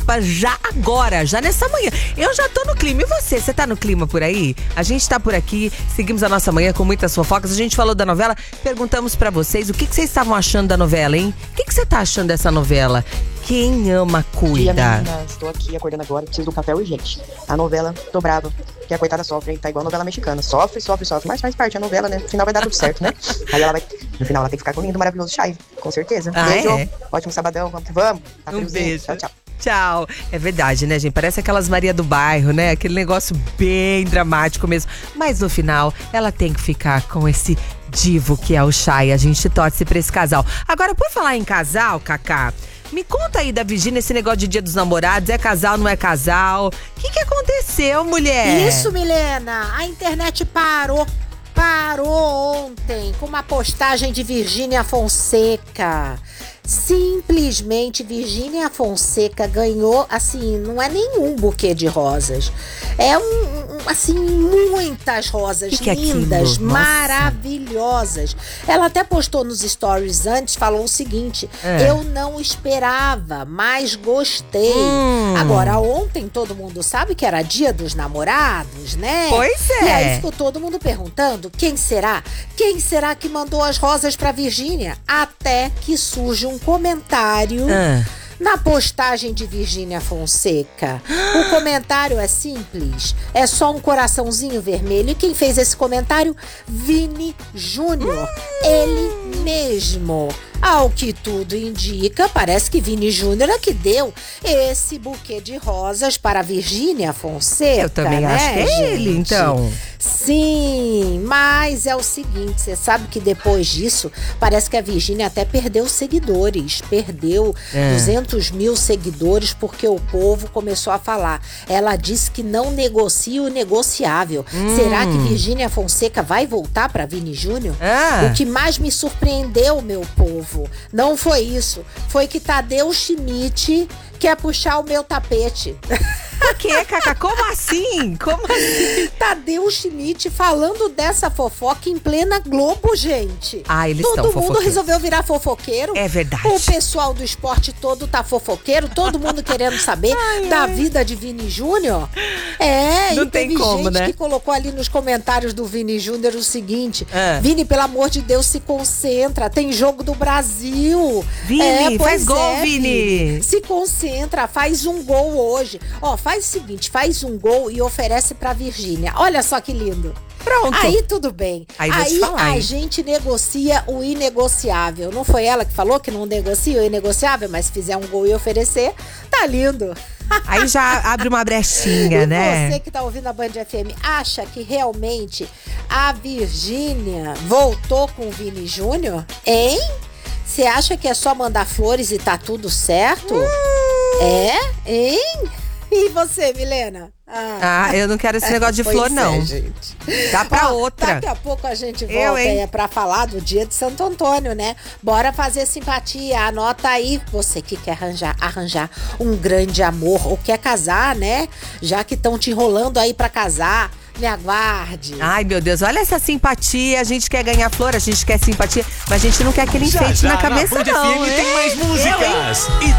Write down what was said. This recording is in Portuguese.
participa já agora, já nessa manhã. Eu já tô no clima. E você? Você tá no clima por aí? A gente tá por aqui, seguimos a nossa manhã com muitas fofocas. A gente falou da novela, perguntamos pra vocês o que vocês estavam achando da novela, hein? O que você tá achando dessa novela? Quem ama, cuida. Meninas, estou aqui acordando agora, preciso do café urgente. A novela, tô brava, que a coitada sofre, hein? Tá igual a novela mexicana. Sofre, mas faz parte da novela, né? No final vai dar tudo certo, né? Aí no final ela tem que ficar com o lindo, maravilhoso Chay, com certeza. Beijo, ótimo sabadão, vamos que vamos. Tá Um beijo. Tchau, tchau. Tchau. É verdade, né, gente? Parece aquelas Maria do Bairro, né? Aquele negócio bem dramático mesmo. Mas no final, ela tem que ficar com esse divo que é o Chay. A gente torce pra esse casal. Agora, por falar em casal, Cacá, me conta aí da Virgínia, esse negócio de Dia dos Namorados. É casal, não é casal? O que aconteceu, mulher? Isso, Milena. A internet parou ontem com uma postagem de Virgínia Fonseca. Simplesmente Virgínia Fonseca ganhou, assim, não é nenhum buquê de rosas. É assim, muitas rosas lindas, maravilhosas. Ela até postou nos stories antes, falou o seguinte: eu não esperava, mas gostei. Agora, ontem todo mundo sabe que era Dia dos Namorados, né? Pois é. E aí ficou todo mundo perguntando, quem será? Quem será que mandou as rosas pra Virgínia? Até que surge um comentário na postagem de Virgínia Fonseca. O comentário é simples, é só um coraçãozinho vermelho. E quem fez esse comentário? Vini Júnior, ele mesmo. Ao que tudo indica, parece que Vini Júnior é que deu esse buquê de rosas para Virgínia Fonseca. Eu também acho que é gente? ele, então. Sim, mas é o seguinte, você sabe que depois disso, parece que a Virgínia até perdeu seguidores. Perdeu 200 mil seguidores porque o povo começou a falar. Ela disse que não negocia o negociável. Será que Virgínia Fonseca vai voltar para Vini Júnior? O que mais me surpreendeu, meu povo, não foi isso. Foi que Tadeu Schmidt quer puxar o meu tapete. O quê, Cacá? Como assim? Como assim? Tadeu Schmidt falando dessa fofoca em plena Globo, gente. Eles estão Todo mundo resolveu virar fofoqueiro. É verdade. O pessoal do esporte todo tá fofoqueiro, todo mundo querendo saber da vida de Vini Júnior. Não e tem teve como, gente né? que colocou ali nos comentários do Vini Júnior o seguinte: Vini, pelo amor de Deus, se concentra, tem jogo do Brasil. Vini, faz gol, Vini. Se concentra, faz um gol hoje. Faz o seguinte, faz um gol e oferece pra Virgínia. Olha só que lindo. Pronto. Aí tudo bem. Aí a gente negocia o inegociável. Não foi ela que falou que não negocia o inegociável, mas se fizer um gol e oferecer, tá lindo. Aí já abre uma brechinha, né? Você que tá ouvindo a Band FM, acha que realmente a Virgínia voltou com o Vini Júnior? Hein? Você acha que é só mandar flores e tá tudo certo? Hein? E você, Milena? Eu não quero esse negócio de flor, não. Gente. Dá pra outra. Daqui a pouco a gente volta pra falar do dia de Santo Antônio, né? Bora fazer simpatia. Anota aí, você que quer arranjar um grande amor ou quer casar, né? Já que estão te enrolando aí pra casar, me aguarde. Ai, meu Deus, olha essa simpatia. A gente quer ganhar flor, a gente quer simpatia, mas a gente não quer aquele enfeite na cabeça, na Band não. FM tem mais músicas.